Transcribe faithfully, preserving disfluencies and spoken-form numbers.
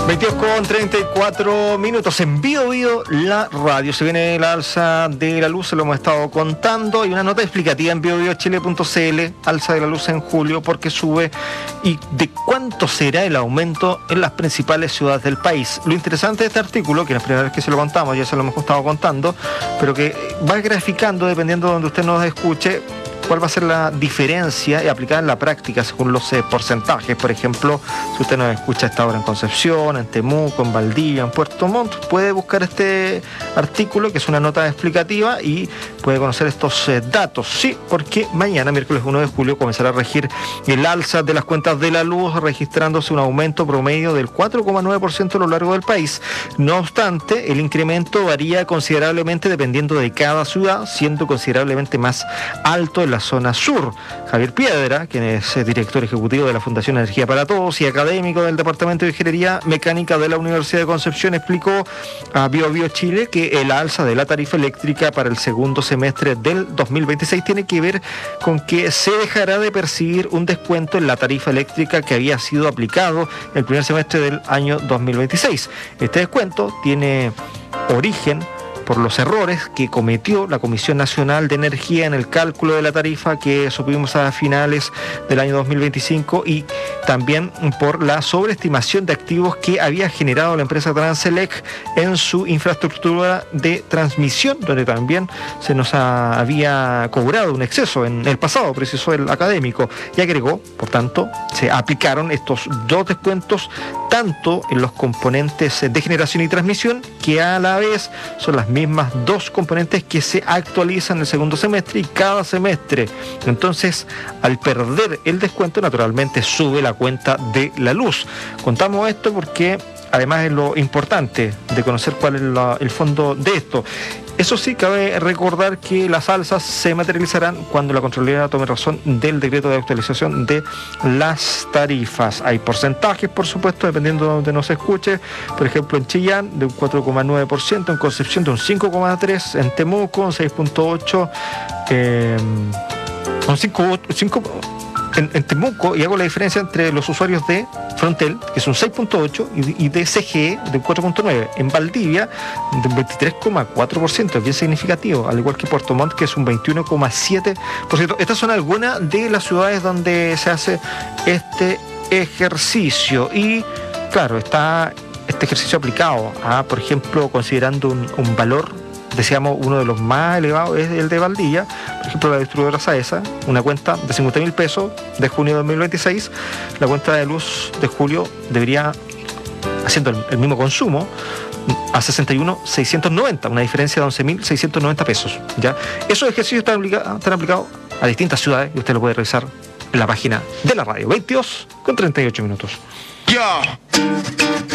veintidós con treinta y cuatro minutos en Bio Bio, la radio. Se viene la alza de la luz, se lo hemos estado contando. Hay una nota explicativa en bio bio chile punto c l, alza de la luz en julio, porque sube, y de cuánto será el aumento en las principales ciudades del país. Lo interesante de este artículo, que no es la primera vez que se lo contamos, ya se lo hemos estado contando, pero que va graficando, dependiendo de donde usted nos escuche, cuál va a ser la diferencia y aplicada en la práctica según los eh, porcentajes. Por ejemplo, si usted nos escucha a esta hora en Concepción, en Temuco, en Valdivia, en Puerto Montt, puede buscar este artículo, que es una nota explicativa, y puede conocer estos eh, datos. Sí, porque mañana, miércoles uno de julio, comenzará a regir el alza de las cuentas de la luz, registrándose un aumento promedio del cuatro coma nueve por ciento a lo largo del país. No obstante, el incremento varía considerablemente dependiendo de cada ciudad, siendo considerablemente más alto en la zona sur. Javier Piedra, quien es director ejecutivo de la Fundación Energía para Todos y académico del Departamento de Ingeniería Mecánica de la Universidad de Concepción, explicó a Bio Bio Chile que el alza de la tarifa eléctrica para el segundo semestre del dos mil veintiséis tiene que ver con que se dejará de percibir un descuento en la tarifa eléctrica que había sido aplicado el primer semestre del año dos mil veintiséis. Este descuento tiene origen por los errores que cometió la Comisión Nacional de Energía en el cálculo de la tarifa que supimos a finales del año dos mil veinticinco, y también por la sobreestimación de activos que había generado la empresa Transelec en su infraestructura de transmisión, donde también se nos ha, había cobrado un exceso en el pasado, precisó el académico, y agregó, por tanto, se aplicaron estos dos descuentos tanto en los componentes de generación y transmisión, que a la vez son las mismas dos componentes que se actualizan el segundo semestre y cada semestre. Entonces, al perder el descuento, naturalmente sube la cuenta de la luz. Contamos esto porque además es lo importante de conocer cuál es la, el fondo de esto. Eso sí, cabe recordar que las alzas se materializarán cuando la Contraloría tome razón del decreto de actualización de las tarifas. Hay porcentajes, por supuesto, dependiendo de donde nos escuche. Por ejemplo, en Chillán, de un cuatro coma nueve por ciento, en Concepción, de un cinco coma tres por ciento, en Temuco, un seis punto ocho por ciento, eh, un cinco por ciento. En, en Temuco, y hago la diferencia entre los usuarios de Frontel, que son seis punto ocho por ciento, y, y de C G E, de cuatro punto nueve por ciento. En Valdivia, de un veintitrés coma cuatro por ciento, es bien significativo, al igual que Puerto Montt, que es un veintiuno coma siete por ciento. Estas son algunas de las ciudades donde se hace este ejercicio. Y, claro, está este ejercicio aplicado a, por ejemplo, considerando un, un valor, decíamos, uno de los más elevados es el de Valdivia. Por ejemplo, la distribuidora Saesa, una cuenta de cincuenta mil pesos de junio de dos mil veintiséis, la cuenta de luz de julio debería, haciendo el, el mismo consumo, a sesenta y uno mil seiscientos noventa, una diferencia de once mil seiscientos noventa pesos. ¿Ya? Esos ejercicios están, aplica, están aplicados a distintas ciudades y usted lo puede revisar en la página de la radio. veintidós con treinta y ocho minutos. Yeah.